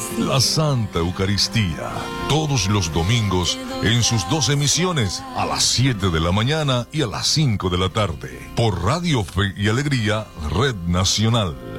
La Santa Eucaristía, todos los domingos en sus 2 emisiones, a las 7 de la mañana y a las 5 de la tarde, por Radio Fe y Alegría, Red Nacional.